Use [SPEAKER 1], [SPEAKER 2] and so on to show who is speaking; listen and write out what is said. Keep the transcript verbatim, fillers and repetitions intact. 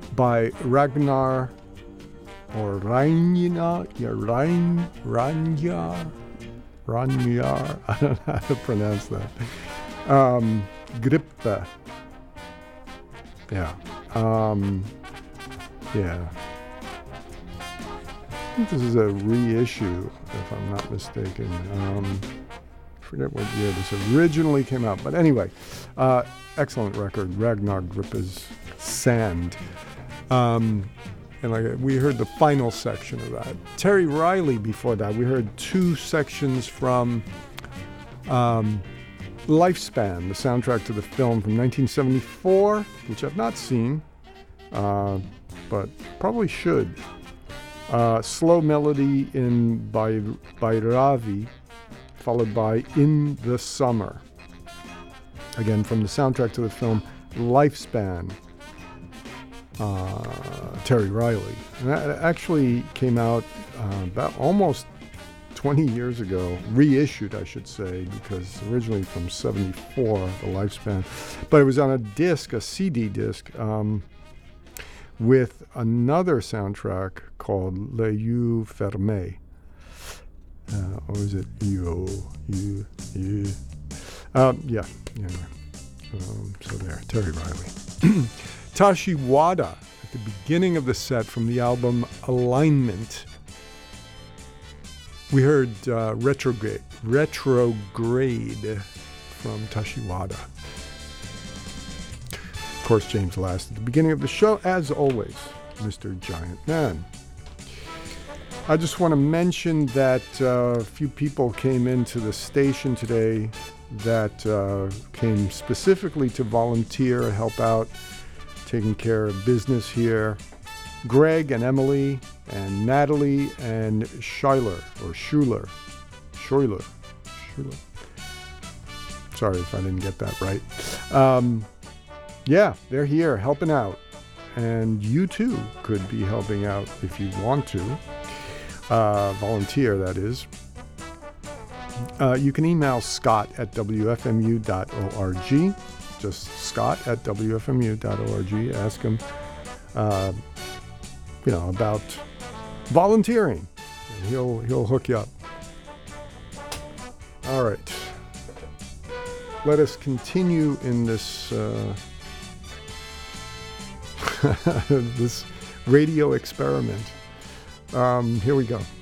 [SPEAKER 1] by Ragnar or Ragnar, yeah, Ragn, Ragnar, Ragnar, I don't know how to pronounce that. Um, Grippe. Yeah. Um, yeah. I think this is a reissue, if I'm not mistaken. Um, forget what year this originally came out. But anyway, uh, excellent record, Ragnar Grippe's Sand. Um, and like we heard the final section of that. Terry Riley before that. We heard two sections from um, Lifespan, the soundtrack to the film from nineteen seventy-four, which I've not seen, uh, but probably should. Uh, slow melody in by Bhairavi, followed by In the Summer. Again, from the soundtrack to the film Lifespan, uh, Terry Riley. And that actually came out uh, about almost twenty years ago, reissued, I should say, because originally from seventy-four, the Lifespan. But it was on a disc, a C D disc, um, with another soundtrack called Les Yeux Fermés. Uh, or is it you, you, you? Um, yeah, anyway. Um, so there, Terry Riley. Tashi Wada at the beginning of the set from the album Alignment. We heard uh, Retrograde, Retrograde from Tashi Wada. Of course, James Last at the beginning of the show, as always, Mister Giant Man. I just want to mention that uh, a few people came into the station today that uh, came specifically to volunteer, help out, taking care of business here. Greg and Emily and Natalie and Schuyler, or Schuler. Schuyler. Schuler. Sorry if I didn't get that right. Um, yeah, they're here helping out. And you too could be helping out if you want to. Uh, volunteer, that is. Uh, you can email Scott at w f m u dot org. Just Scott at w f m u dot org. Ask him, uh, you know, about volunteering, and he'll he'll hook you up. All right. Let us continue in this uh, this radio experiment. Um, here we go.